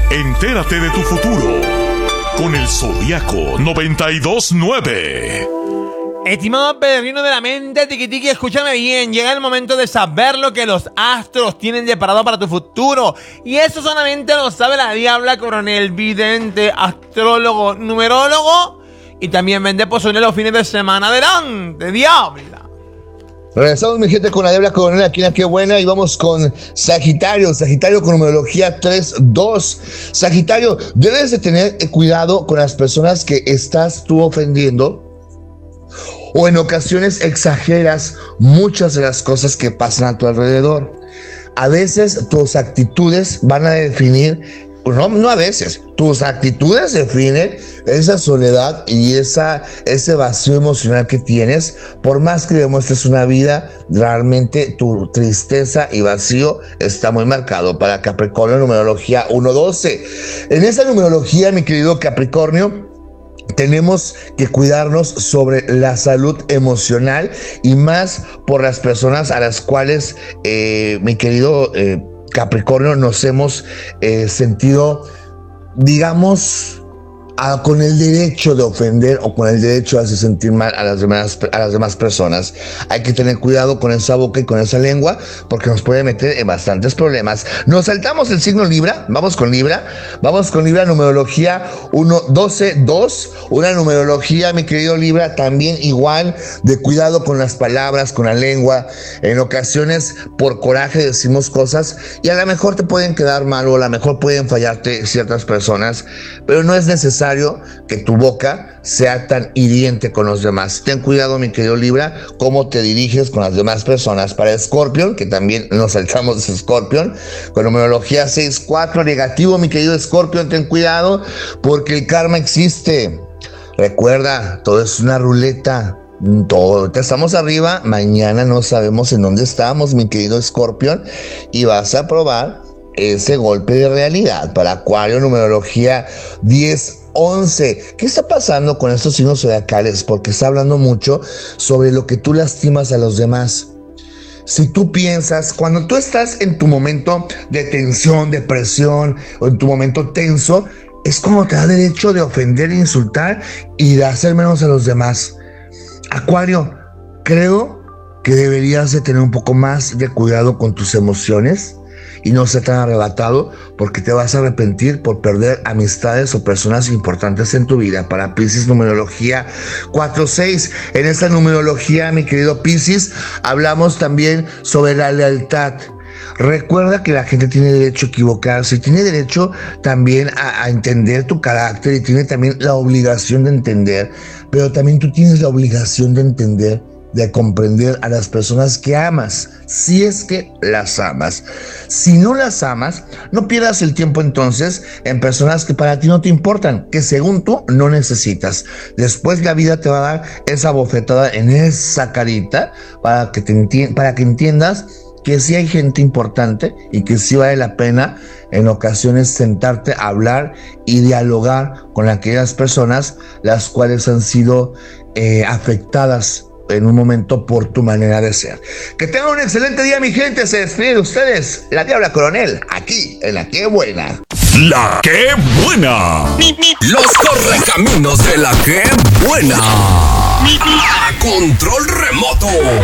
Entérate de tu futuro con el Zodiaco 92.9. Estimado peregrino de la mente, tiquitiqui, escúchame bien. Llega el momento de saber lo que los astros tienen deparado para tu futuro. Y eso solamente lo sabe la diabla coronel, vidente, astrólogo, numerólogo. Y también vende pozole los fines de semana. Adelante, diabla. Regresamos, mi gente, con la diabla coronel aquí en La Qué Buena, y vamos con Sagitario con numerología 3-2. Sagitario, debes de tener cuidado con las personas que estás tú ofendiendo, o en ocasiones exageras muchas de las cosas que pasan a tu alrededor. A veces tus actitudes van a definir, no a veces, tus actitudes definen esa soledad y ese vacío emocional que tienes. Por más que demuestres una vida, realmente tu tristeza y vacío está muy marcado. Para Capricornio, numerología 1-12. En esa numerología, mi querido Capricornio, tenemos que cuidarnos sobre la salud emocional, y más por las personas a las cuales, mi querido Capricornio, nos hemos sentido, digamos, con el derecho de ofender o con el derecho de hacer sentir mal a las demás personas. Hay que tener cuidado con esa boca y con esa lengua, porque nos puede meter en bastantes problemas. Nos saltamos el signo Libra, vamos con Libra, numerología 1-12-2, una numerología, mi querido Libra, también igual de cuidado con las palabras, con la lengua. En ocasiones, por coraje decimos cosas y a lo mejor te pueden quedar mal, o a lo mejor pueden fallarte ciertas personas, pero no es necesario que tu boca sea tan hiriente con los demás. Ten cuidado, mi querido Libra, cómo te diriges con las demás personas. Para Escorpión, que también nos saltamos de Escorpión, con numerología 6-4, negativo, mi querido Escorpión, ten cuidado, porque el karma existe. Recuerda, todo es una ruleta. Todo, estamos arriba, mañana no sabemos en dónde estamos, mi querido Escorpión, y vas a probar ese golpe de realidad. Para Acuario, numerología 10-11. ¿Qué está pasando con estos signos zodiacales? Porque está hablando mucho sobre lo que tú lastimas a los demás. Si tú piensas, cuando tú estás en tu momento de tensión, de presión, o en tu momento tenso, es como te da derecho de ofender, insultar y de hacer menos a los demás. Acuario, creo que deberías de tener un poco más de cuidado con tus emociones y no ser tan arrebatado, porque te vas a arrepentir por perder amistades o personas importantes en tu vida. Para Piscis, numerología 4-6. En esta numerología, mi querido Piscis, hablamos también sobre la lealtad. Recuerda que la gente tiene derecho a equivocarse, y tiene derecho también a entender tu carácter, y tiene también la obligación de entender, pero también tú tienes la obligación de entender, de comprender a las personas que amas, si es que las amas. Si no las amas, no pierdas el tiempo entonces en personas que para ti no te importan, que según tú no necesitas. Después la vida te va a dar esa bofetada en esa carita para que entiendas que sí hay gente importante y que sí vale la pena en ocasiones sentarte a hablar y dialogar con aquellas personas las cuales han sido afectadas en un momento por tu manera de ser. Que tengan un excelente día, mi gente. Se despide de ustedes la Diabla Coronel, aquí en La Qué Buena. La Qué Buena. Los correcaminos de La Qué Buena. A control remoto.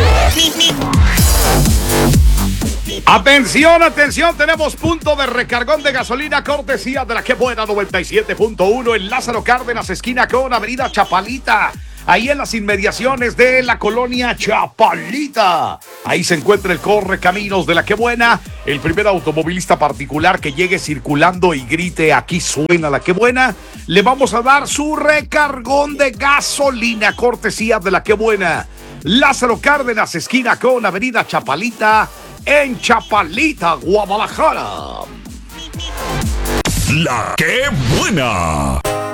Atención, atención, tenemos punto de recargón de gasolina cortesía de La Qué Buena 97.1 en Lázaro Cárdenas, esquina con Avenida Chapalita. Ahí en las inmediaciones de la colonia Chapalita. Ahí se encuentra el Correcaminos de La Qué Buena. El primer automovilista particular que llegue circulando y grite "aquí suena La Qué Buena", le vamos a dar su recargón de gasolina cortesía de La Qué Buena. Lázaro Cárdenas, esquina con Avenida Chapalita, en Chapalita, Guadalajara. La Qué Buena.